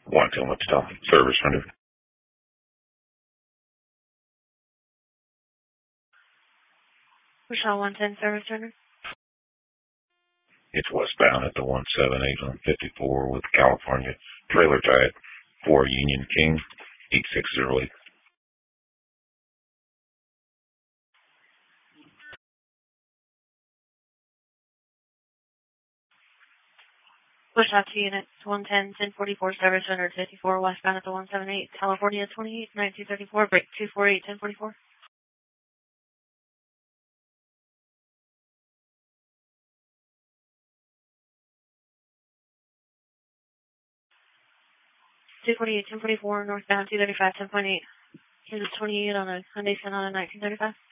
One tell much stop. Service rendered. Rochelle 110 service center. It's westbound at the 178 on 54 with California trailer tag for Union King 8608. Push out to unit 110 1044 service center 54 westbound at the 178 California 28 1934 break 248 1044. 248 1044 northbound 235 10.8. Unit 28 on a Hyundai Sonata 1935.